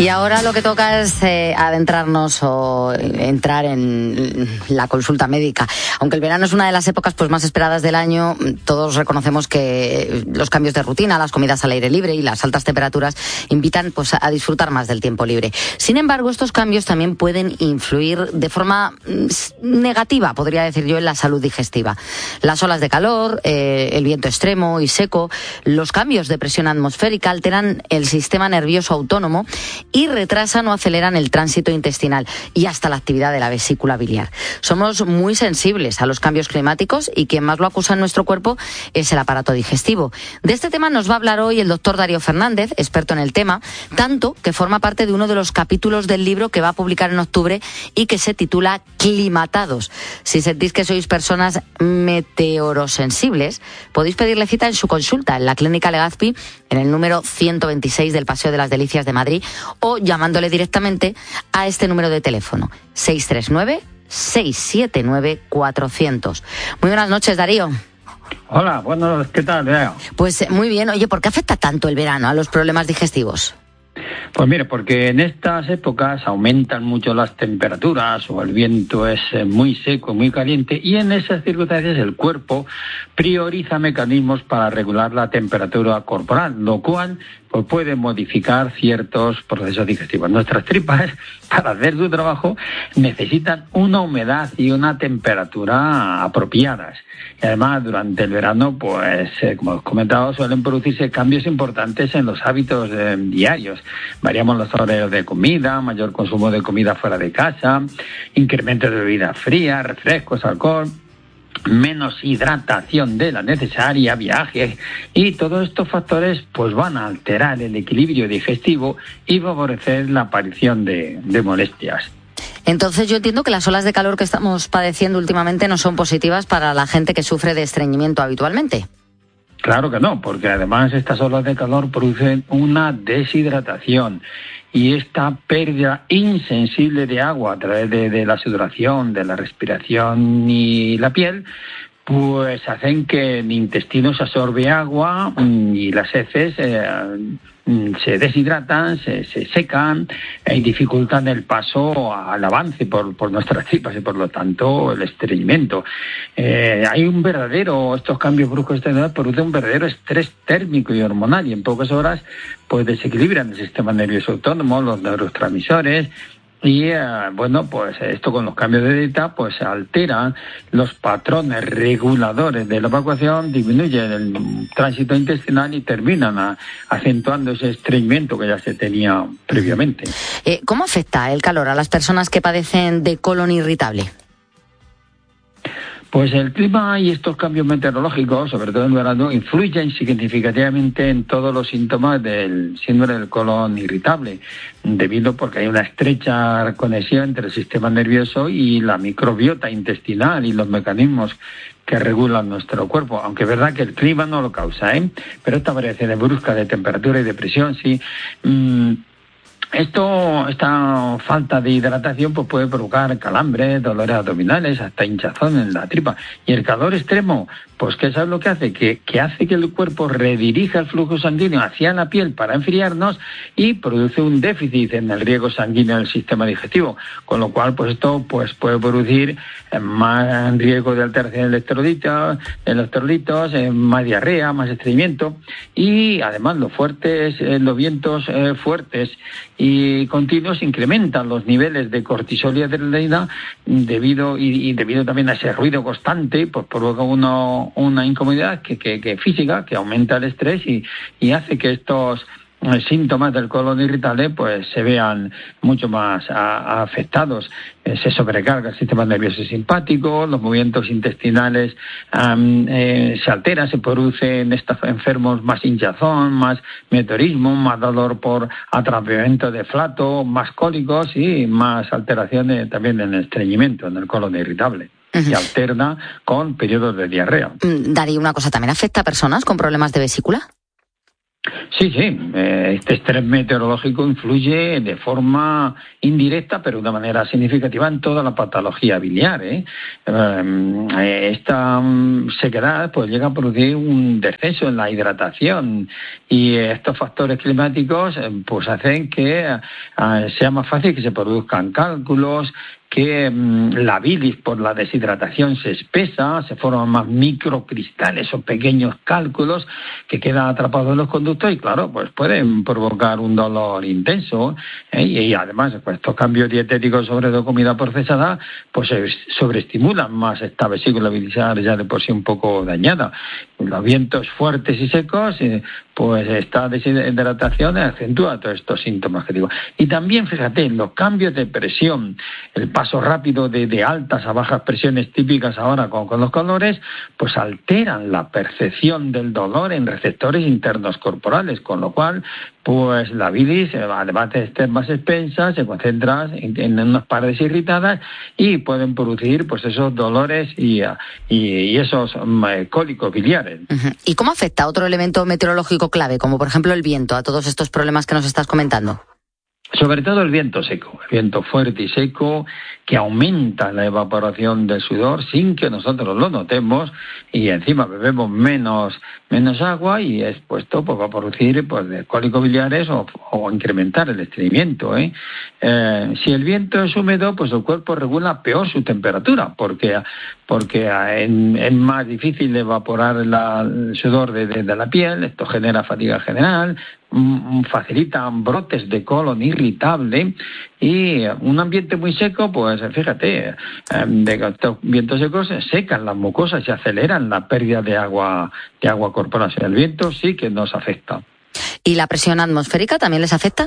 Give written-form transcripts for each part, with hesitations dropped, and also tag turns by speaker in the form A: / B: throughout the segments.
A: Y ahora lo que toca es adentrarnos o entrar en la consulta médica. Aunque el verano es una de las épocas pues más esperadas del año, todos reconocemos que los cambios de rutina, las comidas al aire libre y las altas temperaturas invitan pues a disfrutar más del tiempo libre. Sin embargo, estos cambios también pueden influir de forma negativa, podría decir yo, en la salud digestiva. Las olas de calor, el viento extremo y seco, los cambios de presión atmosférica alteran el sistema nervioso autónomo y retrasan o aceleran el tránsito intestinal y hasta la actividad de la vesícula biliar. Somos muy sensibles a los cambios climáticos y quien más lo acusa en nuestro cuerpo es el aparato digestivo. De este tema nos va a hablar hoy el doctor Darío Fernández, experto en el tema, tanto que forma parte de uno de los capítulos del libro que va a publicar en octubre y que se titula Climatados. Si sentís que sois personas meteorosensibles, podéis pedirle cita en su consulta en la Clínica Legazpi, en el número 126 del Paseo de las Delicias de Madrid, o llamándole directamente a este número de teléfono, 639-679-400. Muy buenas noches, Darío.
B: Hola, bueno, ¿qué tal, Leo?
A: Pues muy bien. Oye, ¿por qué afecta tanto el verano a los problemas digestivos?
B: Pues mire, porque en estas épocas aumentan mucho las temperaturas o el viento es muy seco, muy caliente, y en esas circunstancias el cuerpo prioriza mecanismos para regular la temperatura corporal, lo cual pues puede modificar ciertos procesos digestivos. Nuestras tripas, para hacer su trabajo, necesitan una humedad y una temperatura apropiadas. Y además, durante el verano, pues, como os he comentado, suelen producirse cambios importantes en los hábitos diarios. Variamos los horarios de comida, mayor consumo de comida fuera de casa, incremento de bebidas frías, refrescos, alcohol, menos hidratación de la necesaria, viajes, y todos estos factores pues van a alterar el equilibrio digestivo y favorecer la aparición de molestias.
A: Entonces yo entiendo que las olas de calor que estamos padeciendo últimamente no son positivas para la gente que sufre de estreñimiento habitualmente.
B: Claro que no, porque además estas olas de calor producen una deshidratación y esta pérdida insensible de agua a través de la sudoración, de la respiración y la piel, pues hacen que el intestino se absorbe agua y las heces se deshidratan, se secan y dificultan el paso al avance por nuestras tripas y por lo tanto el estreñimiento. Estos cambios bruscos producen un verdadero estrés térmico y hormonal y en pocas horas pues desequilibran el sistema nervioso autónomo, los neurotransmisores. Y pues esto con los cambios de dieta pues altera los patrones reguladores de la evacuación, disminuye el tránsito intestinal y terminan acentuando ese estreñimiento que ya se tenía previamente.
A: ¿Cómo afecta el calor a las personas que padecen de colon irritable?
B: Pues el clima y estos cambios meteorológicos, sobre todo en el verano, influyen significativamente en todos los síntomas del síndrome del colon irritable, porque hay una estrecha conexión entre el sistema nervioso y la microbiota intestinal y los mecanismos que regulan nuestro cuerpo, aunque es verdad que el clima no lo causa, pero esta variación brusca de temperatura y de presión sí. Esta falta de hidratación pues puede provocar calambres, dolores abdominales, hasta hinchazón en la tripa. Y el calor extremo, pues ¿qué es lo que hace? Que hace que el cuerpo redirija el flujo sanguíneo hacia la piel para enfriarnos y produce un déficit en el riego sanguíneo del sistema digestivo. Con lo cual, pues esto pues puede producir más riesgo de alteración de electrolitos, más diarrea, más estreñimiento y además los vientos fuertes y continuos incrementan los niveles de cortisol y adrenalina debido también a ese ruido constante, pues provoca una incomodidad que física, que aumenta el estrés y hace que estos síntomas del colon irritable pues se vean mucho más afectados. Se sobrecarga el sistema nervioso simpático, los movimientos intestinales se alteran, se producen estos enfermos más hinchazón, más meteorismo, más dolor por atrapamiento de flato, más cólicos y más alteraciones también en el estreñimiento, en el colon irritable. Y alterna con periodos de diarrea.
A: Darío, una cosa, ¿también afecta a personas con problemas de vesícula?
B: Sí, este estrés meteorológico influye de forma indirecta, pero de una manera significativa en toda la patología biliar. Esta sequedad pues llega a producir un descenso en la hidratación y estos factores climáticos pues hacen que sea más fácil que se produzcan cálculos, que la bilis por la deshidratación se espesa, se forman más microcristales o pequeños cálculos que quedan atrapados en los conductos y claro, pues pueden provocar un dolor intenso, y además pues, estos cambios dietéticos, sobre todo comida procesada, pues se sobreestimulan más esta vesícula biliar ya de por sí un poco dañada. Los vientos fuertes y secos, pues esta deshidratación acentúa todos estos síntomas que digo. Y también, fíjate, los cambios de presión, el paso rápido de altas a bajas presiones típicas ahora con los calores, pues alteran la percepción del dolor en receptores internos corporales, con lo cual pues la bilis, además de estar más espesa, se concentra en unas paredes irritadas y pueden producir pues esos dolores y esos cólicos biliares.
A: ¿Y cómo afecta otro elemento meteorológico clave, como por ejemplo el viento, a todos estos problemas que nos estás comentando?
B: Sobre todo el viento seco, el viento fuerte y seco que aumenta la evaporación del sudor sin que nosotros lo notemos y encima bebemos menos agua y expuesto pues va a producir pues cólicos biliares o incrementar el estreñimiento. Si el viento es húmedo, pues el cuerpo regula peor su temperatura porque es más difícil evaporar el sudor de la piel, esto genera fatiga general, facilitan brotes de colon irritable y un ambiente muy seco, pues fíjate, de estos vientos secos secan las mucosas y aceleran la pérdida de agua corporal. O sea, el viento sí que nos afecta.
A: ¿Y la presión atmosférica también les afecta?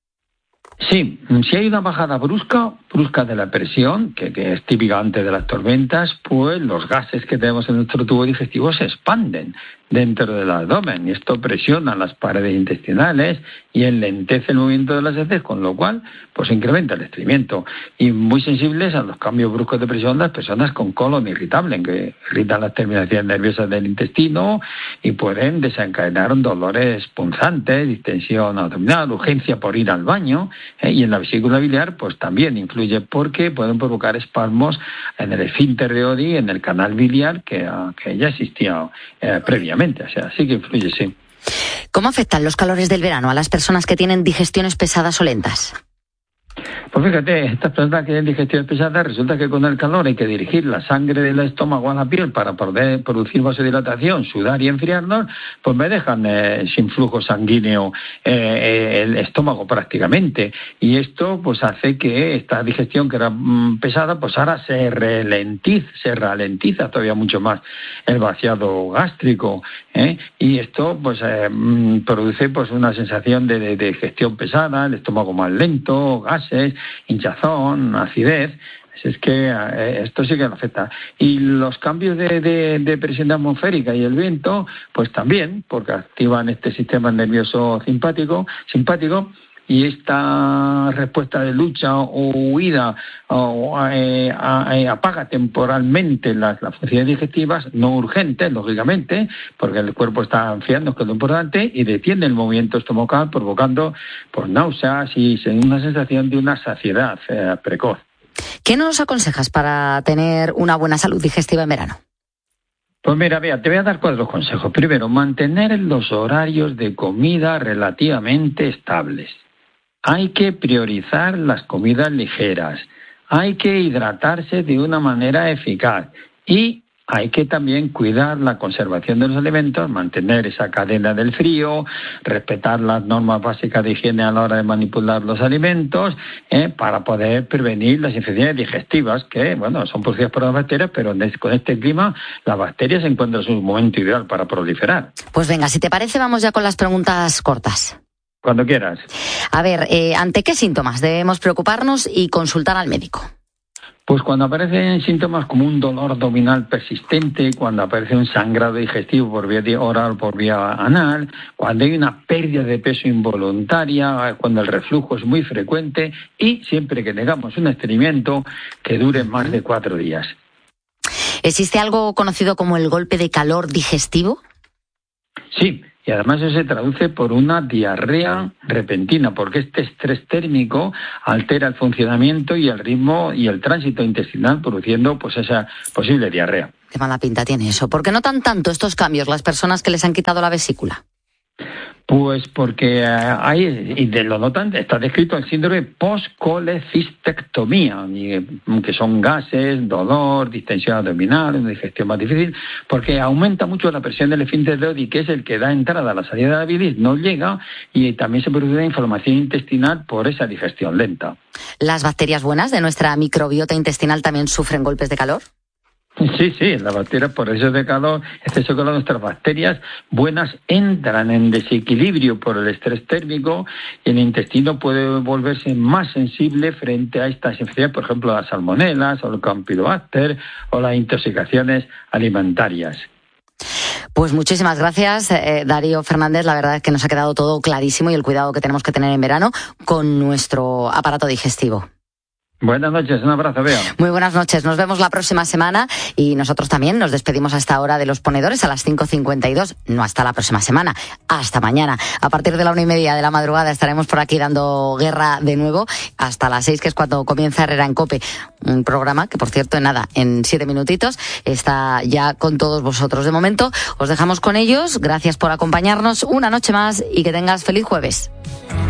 B: Sí, si hay una bajada brusca de la presión, que es típica antes de las tormentas, pues los gases que tenemos en nuestro tubo digestivo se expanden dentro del abdomen y esto presiona las paredes intestinales y enlentece el movimiento de las heces, con lo cual pues incrementa el estreñimiento. Y muy sensibles a los cambios bruscos de presión las personas con colon irritable, que irritan las terminaciones nerviosas del intestino y pueden desencadenar dolores punzantes, distensión abdominal, urgencia por ir al baño, y en la vesícula biliar pues también influye porque pueden provocar espasmos en el esfínter de Oddi, en el canal biliar que ya existía previamente. O sea, sí que influye, sí.
A: ¿Cómo afectan los calores del verano a las personas que tienen digestiones pesadas o lentas?
B: Pues fíjate, estas personas que tienen digestiones pesadas, resulta que con el calor hay que dirigir la sangre del estómago a la piel para poder producir vasodilatación, sudar y enfriarnos, pues me dejan sin flujo sanguíneo el estómago prácticamente. Y esto pues hace que esta digestión que era pesada, pues ahora se ralentiza todavía mucho más el vaciado gástrico, y esto pues produce pues una sensación de digestión pesada, el estómago más lento, gases, hinchazón, acidez. Es que esto sí que lo afecta. Y los cambios de presión atmosférica y el viento, pues también, porque activan este sistema nervioso simpático, y esta respuesta de lucha o huida apaga temporalmente las funciones digestivas no urgentes, lógicamente, porque el cuerpo está enfriando, que es lo importante, y detiene el movimiento estomacal, provocando pues náuseas y una sensación de una saciedad precoz.
A: ¿Qué nos aconsejas para tener una buena salud digestiva en verano?
B: Pues mira, te voy a dar 4 consejos. Primero, mantener los horarios de comida relativamente estables. Hay que priorizar las comidas ligeras, hay que hidratarse de una manera eficaz y hay que también cuidar la conservación de los alimentos, mantener esa cadena del frío, respetar las normas básicas de higiene a la hora de manipular los alimentos, para poder prevenir las infecciones digestivas, que bueno, son producidas por las bacterias, pero con este clima las bacterias se encuentran en su momento ideal para proliferar.
A: Pues venga, si te parece, vamos ya con las preguntas cortas.
B: Cuando quieras.
A: A ver, ¿ante qué síntomas debemos preocuparnos y consultar al médico?
B: Pues cuando aparecen síntomas como un dolor abdominal persistente, cuando aparece un sangrado digestivo por vía oral o por vía anal, cuando hay una pérdida de peso involuntaria, cuando el reflujo es muy frecuente y siempre que tengamos un estreñimiento que dure más de 4 días.
A: ¿Existe algo conocido como el golpe de calor digestivo?
B: Sí, y además eso se traduce por una diarrea repentina, porque este estrés térmico altera el funcionamiento y el ritmo y el tránsito intestinal, produciendo pues esa posible diarrea.
A: Qué mala pinta tiene eso. ¿Por qué notan tanto estos cambios las personas que les han quitado la vesícula?
B: Pues porque hay, y lo notan, está descrito el síndrome post-colecistectomía, que son gases, dolor, distensión abdominal, una digestión más difícil, porque aumenta mucho la presión del esfínter de Oddi, que es el que da entrada a la salida de la bilis, no llega, y también se produce una inflamación intestinal por esa digestión lenta.
A: ¿Las bacterias buenas de nuestra microbiota intestinal también sufren golpes de calor?
B: Sí, las bacterias por exceso de calor, nuestras bacterias buenas entran en desequilibrio por el estrés térmico y el intestino puede volverse más sensible frente a estas infecciones, por ejemplo, las salmonelas o el campylobacter o las intoxicaciones alimentarias.
A: Pues muchísimas gracias, Darío Fernández. La verdad es que nos ha quedado todo clarísimo y el cuidado que tenemos que tener en verano con nuestro aparato digestivo.
B: Buenas noches, un abrazo, Bea.
A: Muy buenas noches, nos vemos la próxima semana y nosotros también nos despedimos a esta hora de Los Ponedores a las 5:52, no hasta la próxima semana, hasta mañana. A partir de la 1:30 de la madrugada estaremos por aquí dando guerra de nuevo hasta las 6, que es cuando comienza Herrera en COPE, un programa que, por cierto, en 7 minutitos está ya con todos vosotros. De momento os dejamos con ellos, gracias por acompañarnos una noche más y que tengas feliz jueves.